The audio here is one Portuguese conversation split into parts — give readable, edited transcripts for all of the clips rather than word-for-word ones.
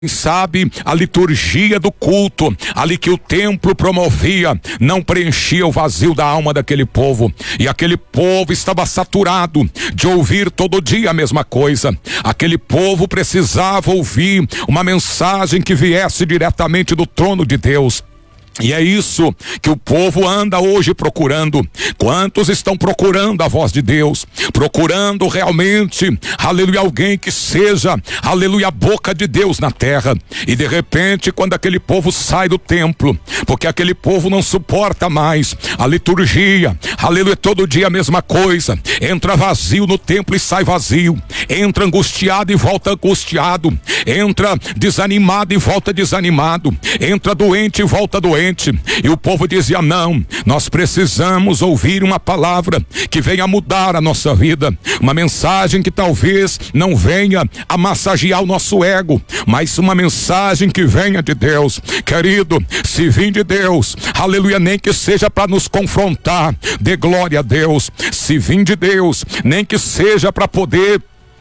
Sabe, a liturgia do culto, ali que o templo promovia, não preenchia o vazio da alma daquele povo, e aquele povo estava saturado de ouvir todo dia a mesma coisa. Aquele povo precisava ouvir uma mensagem que viesse diretamente do trono de Deus. E é isso que o povo anda hoje procurando. Quantos estão procurando a voz de Deus? Procurando realmente, aleluia, alguém que seja, aleluia, a boca de Deus na terra. E de repente, quando aquele povo sai do templo, porque aquele povo não suporta mais a liturgia, aleluia, todo dia a mesma coisa. Entra vazio no templo e sai vazio. Entra angustiado e volta angustiado. Entra desanimado e volta desanimado. Entra doente e volta doente. E o povo dizia: não, nós precisamos ouvir uma palavra que venha mudar a nossa vida, uma mensagem que talvez não venha a massagear o nosso ego, mas uma mensagem que venha de Deus. Querido, se vir de Deus, aleluia, nem que seja para nos confrontar, dê glória a Deus. Se vir de Deus, nem que seja para poder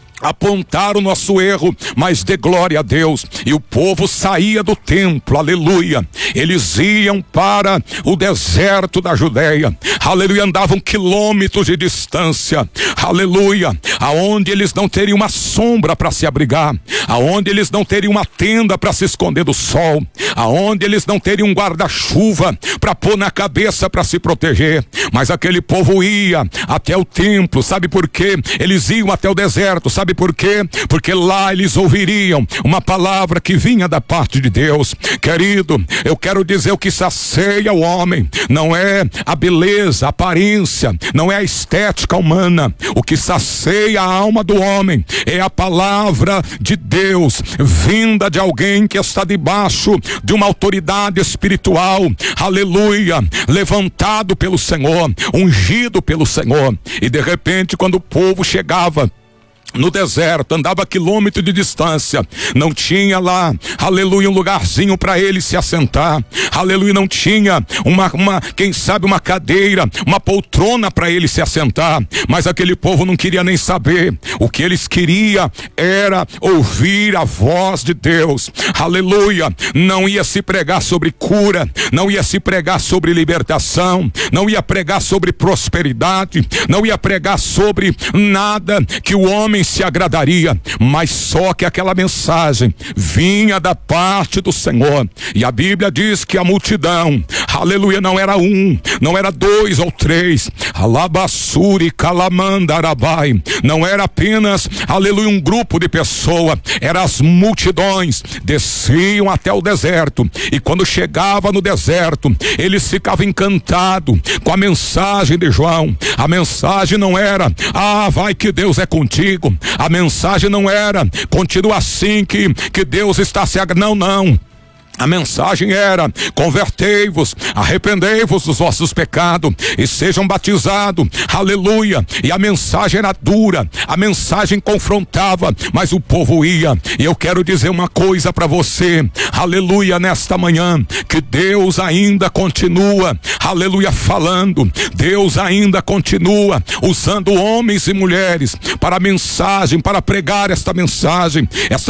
apontar o nosso erro, mas dê glória a Deus. E o povo saía do templo, aleluia, eles iam para o deserto da Judeia, aleluia, andavam quilômetros de distância, aleluia, aonde eles não teriam uma sombra para se abrigar, aonde eles não teriam uma tenda para se esconder do sol, aonde eles não teriam um guarda-chuva para pôr na cabeça para se proteger. Mas aquele povo ia até o templo. Sabe por quê? Eles iam até o deserto. Sabe por quê? Porque lá eles ouviriam uma palavra que vinha da parte de Deus. Querido, eu quero dizer, o que sacia o homem não é a beleza, a aparência, não é a estética humana. O que sacia a alma do homem é a palavra de Deus, vinda de alguém que está debaixo de uma autoridade espiritual, aleluia, levantado pelo Senhor, ungido pelo Senhor. E de repente, quando o povo chegava no deserto, andava quilômetro de distância, não tinha lá, aleluia, um lugarzinho para ele se assentar, aleluia, não tinha quem sabe uma cadeira, uma poltrona para ele se assentar. Mas aquele povo não queria nem saber. O que eles queriam era ouvir a voz de Deus, aleluia. Não ia se pregar sobre cura, não ia se pregar sobre libertação, não ia pregar sobre prosperidade, não ia pregar sobre nada que o homem se agradaria, mas só que aquela mensagem vinha da parte do Senhor. E a Bíblia diz que a multidão, aleluia, não era um, não era dois ou três, alabassuri calamandarabai, não era apenas, aleluia, um grupo de pessoas, eram as multidões, desciam até o deserto. E quando chegava no deserto, eles ficavam encantados com a mensagem de João. A mensagem não era: vai que Deus é contigo. A mensagem não era: continua assim que Deus está se agradando. Não. A mensagem era: convertei-vos, arrependei-vos dos vossos pecados e sejam batizados, aleluia. E a mensagem era dura, a mensagem confrontava, mas o povo ia. E eu quero dizer uma coisa para você, aleluia, nesta manhã, que Deus ainda continua, aleluia, falando. Deus ainda continua usando homens e mulheres para a mensagem, para pregar esta mensagem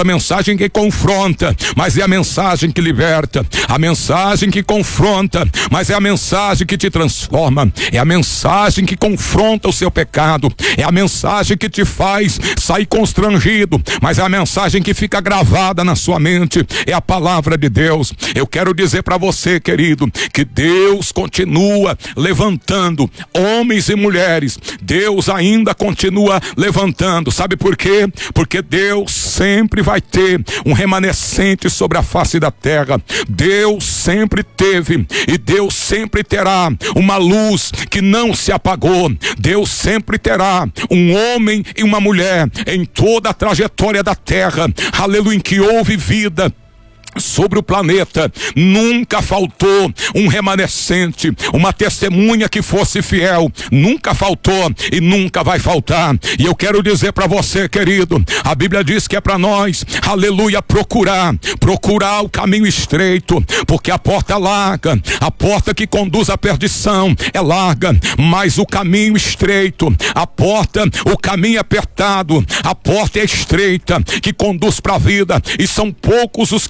que confronta, mas é a mensagem que liberta, a mensagem que confronta, mas é a mensagem que te transforma, é a mensagem que confronta o seu pecado, é a mensagem que te faz sair constrangido, mas é a mensagem que fica gravada na sua mente, é a palavra de Deus. Eu quero dizer para você, querido, que Deus continua levantando homens e mulheres. Deus ainda continua levantando. Sabe por quê? Porque Deus sempre vai ter um remanescente sobre a face da terra. Deus sempre teve e Deus sempre terá uma luz que não se apagou. Deus sempre terá um homem e uma mulher em toda a trajetória da terra, aleluia, em que houve vida, sobre o planeta, nunca faltou um remanescente, uma testemunha que fosse fiel. Nunca faltou e nunca vai faltar. E eu quero dizer para você, querido, a Bíblia diz que é para nós, aleluia, procurar o caminho estreito, porque a porta larga, a porta que conduz à perdição é larga, mas o caminho estreito, a porta, o caminho apertado, a porta é estreita que conduz para a vida, e são poucos os